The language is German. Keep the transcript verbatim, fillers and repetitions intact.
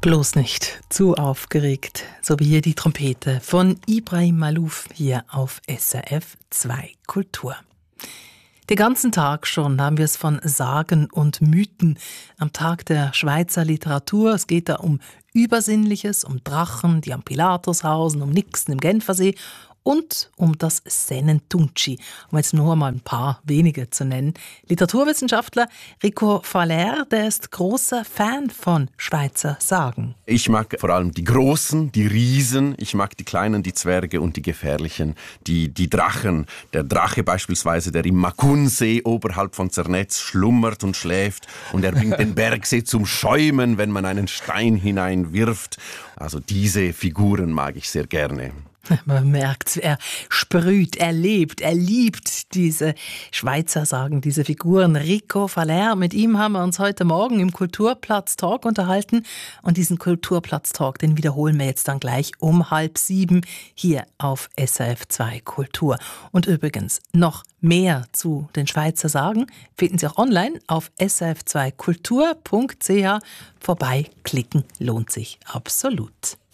Bloß nicht zu aufgeregt, so wie hier die Trompete von Ibrahim Malouf hier auf S R F zwei Kultur. Den ganzen Tag schon haben wir es von Sagen und Mythen am Tag der Schweizer Literatur. Es geht da um Übersinnliches, um Drachen, die am Pilatushausen, um Nixen im Genfersee und um das Sennentunci, um jetzt nur mal ein paar wenige zu nennen. Literaturwissenschaftler Rico Faller, der ist großer Fan von Schweizer Sagen. Ich mag vor allem die Großen, die Riesen, ich mag die Kleinen, die Zwerge und die Gefährlichen, die, die Drachen. Der Drache beispielsweise, der im Makunsee oberhalb von Zernetz schlummert und schläft und er bringt den Bergsee zum Schäumen, wenn man einen Stein hineinwirft. Also diese Figuren mag ich sehr gerne. Man merkt, er sprüht, er lebt, er liebt diese Schweizer Sagen, diese Figuren. Rico Faller, mit ihm haben wir uns heute Morgen im Kulturplatz-Talk unterhalten. Und diesen Kulturplatz-Talk, den wiederholen wir jetzt dann gleich um halb sieben hier auf S R F zwei Kultur. Und übrigens, noch mehr zu den Schweizer Sagen finden Sie auch online auf s r f zwei kultur punkt c h. Vorbeiklicken lohnt sich absolut.